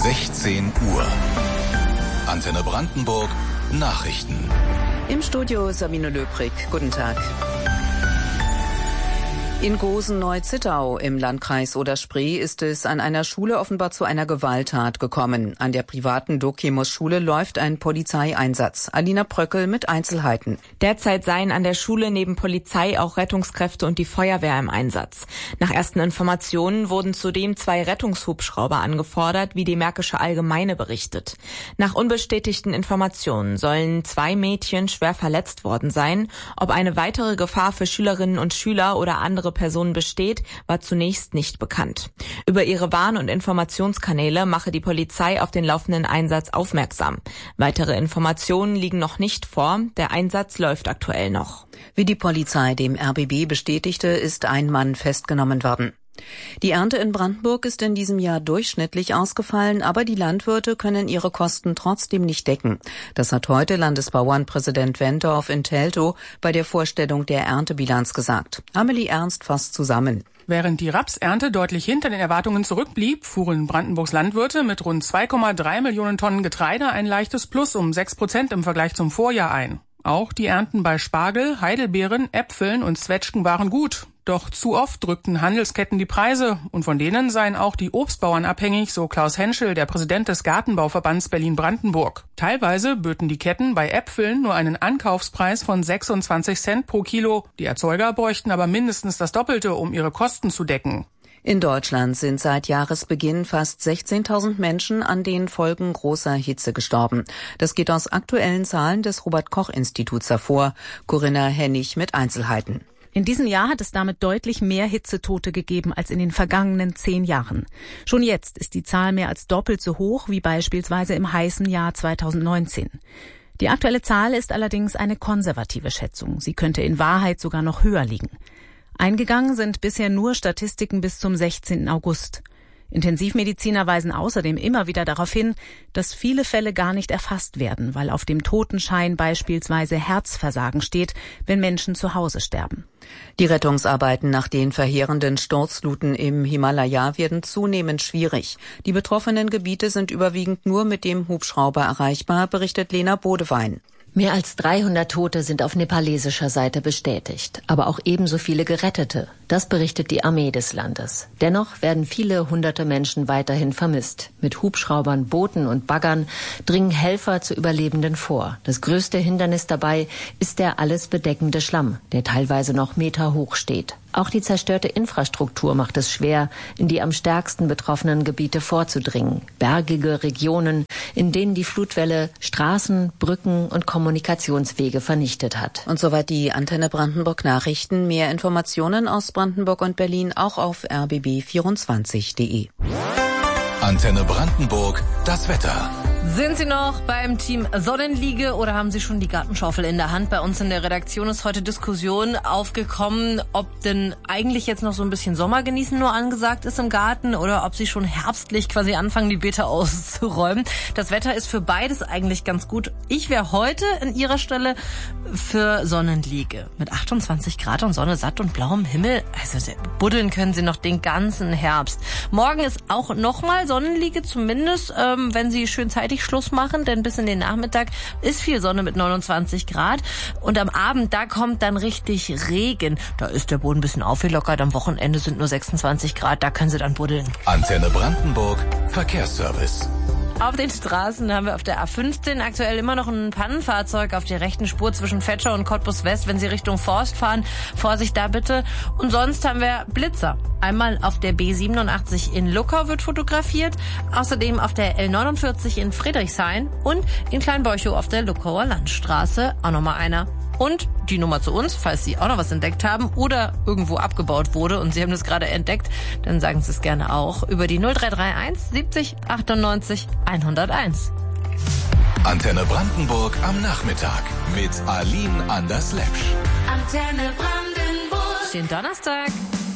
16 Uhr. Antenne Brandenburg, Nachrichten. Im Studio Sabine Löbrig. Guten Tag. In Gosen-Neu-Zittau im Landkreis Oder-Spree ist es an einer Schule offenbar zu einer Gewalttat gekommen. An der privaten Dokimos-Schule läuft ein Polizeieinsatz. Alina Pröckel mit Einzelheiten. Derzeit seien an der Schule neben Polizei auch Rettungskräfte und die Feuerwehr im Einsatz. Nach ersten Informationen wurden zudem 2 Rettungshubschrauber angefordert, wie die Märkische Allgemeine berichtet. Nach unbestätigten Informationen sollen 2 Mädchen schwer verletzt worden sein. Ob eine weitere Gefahr für Schülerinnen und Schüler oder andere Personen besteht, war zunächst nicht bekannt. Über ihre Warn- und Informationskanäle mache die Polizei auf den laufenden Einsatz aufmerksam. Weitere Informationen liegen noch nicht vor. Der Einsatz läuft aktuell noch. Wie die Polizei dem RBB bestätigte, ist ein Mann festgenommen worden. Die Ernte in Brandenburg ist in diesem Jahr durchschnittlich ausgefallen, aber die Landwirte können ihre Kosten trotzdem nicht decken. Das hat heute Landesbauernpräsident Wendorf in Teltow bei der Vorstellung der Erntebilanz gesagt. Amelie Ernst fasst zusammen. Während die Rapsernte deutlich hinter den Erwartungen zurückblieb, fuhren Brandenburgs Landwirte mit rund 2,3 Millionen Tonnen Getreide ein leichtes Plus um 6% im Vergleich zum Vorjahr ein. Auch die Ernten bei Spargel, Heidelbeeren, Äpfeln und Zwetschgen waren gut. Doch zu oft drückten Handelsketten die Preise und von denen seien auch die Obstbauern abhängig, so Klaus Henschel, der Präsident des Gartenbauverbands Berlin-Brandenburg. Teilweise böten die Ketten bei Äpfeln nur einen Ankaufspreis von 26 Cent pro Kilo. Die Erzeuger bräuchten aber mindestens das Doppelte, um ihre Kosten zu decken. In Deutschland sind seit Jahresbeginn fast 16.000 Menschen an den Folgen großer Hitze gestorben. Das geht aus aktuellen Zahlen des Robert-Koch-Instituts hervor. Corinna Hennig mit Einzelheiten. In diesem Jahr hat es damit deutlich mehr Hitzetote gegeben als in den vergangenen 10 Jahren. Schon jetzt ist die Zahl mehr als doppelt so hoch wie beispielsweise im heißen Jahr 2019. Die aktuelle Zahl ist allerdings eine konservative Schätzung. Sie könnte in Wahrheit sogar noch höher liegen. Eingegangen sind bisher nur Statistiken bis zum 16. August. Intensivmediziner weisen außerdem immer wieder darauf hin, dass viele Fälle gar nicht erfasst werden, weil auf dem Totenschein beispielsweise Herzversagen steht, wenn Menschen zu Hause sterben. Die Rettungsarbeiten nach den verheerenden Sturzfluten im Himalaya werden zunehmend schwierig. Die betroffenen Gebiete sind überwiegend nur mit dem Hubschrauber erreichbar, berichtet Lena Bodewein. Mehr als 300 Tote sind auf nepalesischer Seite bestätigt, aber auch ebenso viele Gerettete. Das berichtet die Armee des Landes. Dennoch werden viele hunderte Menschen weiterhin vermisst. Mit Hubschraubern, Booten und Baggern dringen Helfer zu Überlebenden vor. Das größte Hindernis dabei ist der alles bedeckende Schlamm, der teilweise noch Meter hoch steht. Auch die zerstörte Infrastruktur macht es schwer, in die am stärksten betroffenen Gebiete vorzudringen. Bergige Regionen, in denen die Flutwelle Straßen, Brücken und Kommunikationswege vernichtet hat. Und soweit die Antenne Brandenburg Nachrichten. Mehr Informationen aus Brandenburg und Berlin auch auf rbb24.de. Antenne Brandenburg, das Wetter. Sind Sie noch beim Team Sonnenliege oder haben Sie schon die Gartenschaufel in der Hand? Bei uns in der Redaktion ist heute Diskussion aufgekommen, ob denn eigentlich jetzt noch so ein bisschen Sommergenießen nur angesagt ist im Garten oder ob Sie schon herbstlich quasi anfangen, die Beete auszuräumen. Das Wetter ist für beides eigentlich ganz gut. Ich wäre heute an Ihrer Stelle für Sonnenliege. Mit 28 Grad und Sonne, satt und blauem Himmel. Also buddeln können Sie noch den ganzen Herbst. Morgen ist auch nochmal Sonnenliege, zumindest wenn Sie schön zeitig Schluss machen, denn bis in den Nachmittag ist viel Sonne mit 29 Grad und am Abend, da kommt dann richtig Regen. Da ist der Boden ein bisschen aufgelockert, am Wochenende sind nur 26 Grad, da können Sie dann buddeln. Antenne Brandenburg, Verkehrsservice. Auf den Straßen haben wir auf der A15 aktuell immer noch ein Pannenfahrzeug auf der rechten Spur zwischen Vetschau und Cottbus West. Wenn Sie Richtung Forst fahren, Vorsicht da bitte. Und sonst haben wir Blitzer. Einmal auf der B87 in Luckau wird fotografiert, außerdem auf der L49 in Friedrichshain und in Kleinbeuchow auf der Luckauer Landstraße auch nochmal einer. Und die Nummer zu uns, falls Sie auch noch was entdeckt haben oder irgendwo abgebaut wurde und Sie haben das gerade entdeckt, dann sagen Sie es gerne auch über die 0331 70 98 101. Antenne Brandenburg am Nachmittag mit Aline Anders-Lepsch. Antenne Brandenburg. Den Donnerstag.